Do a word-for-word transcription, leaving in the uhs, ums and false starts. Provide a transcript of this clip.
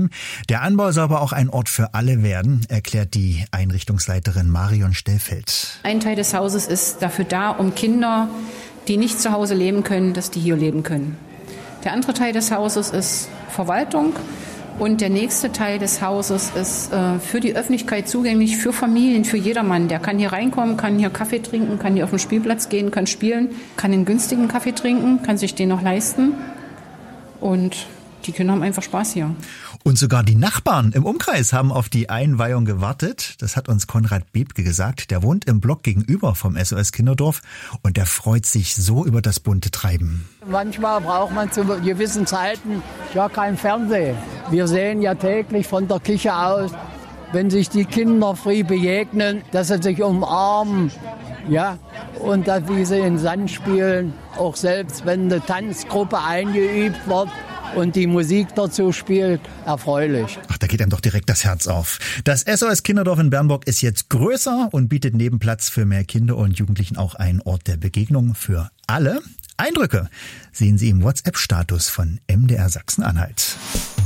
bleiben. Der Anbau soll aber auch ein Ort für alle werden, erklärt die Einrichtungsleiterin Marion Stellfeld. Ein Teil des Hauses ist dafür da, um Kinder, die nicht zu Hause leben können, dass die hier leben können. Der andere Teil des Hauses ist Verwaltung. Und der nächste Teil des Hauses ist äh, für die Öffentlichkeit zugänglich, für Familien, für jedermann. Der kann hier reinkommen, kann hier Kaffee trinken, kann hier auf den Spielplatz gehen, kann spielen, kann einen günstigen Kaffee trinken, kann sich den noch leisten. Und die Kinder haben einfach Spaß hier. Und sogar die Nachbarn im Umkreis haben auf die Einweihung gewartet. Das hat uns Konrad Bebke gesagt. Der wohnt im Block gegenüber vom S O S Kinderdorf und der freut sich so über das bunte Treiben. Manchmal braucht man zu gewissen Zeiten ja kein Fernsehen. Wir sehen ja täglich von der Küche aus, wenn sich die Kinder früh begegnen, dass sie sich umarmen, ja, und dass wie sie in Sand spielen, auch selbst wenn eine Tanzgruppe eingeübt wird und die Musik dazu spielt, erfreulich. Ach, da geht einem doch direkt das Herz auf. Das S O S Kinderdorf in Bernburg ist jetzt größer und bietet neben Platz für mehr Kinder und Jugendlichen auch einen Ort der Begegnung für alle. Eindrücke sehen Sie im WhatsApp-Status von M D R Sachsen-Anhalt.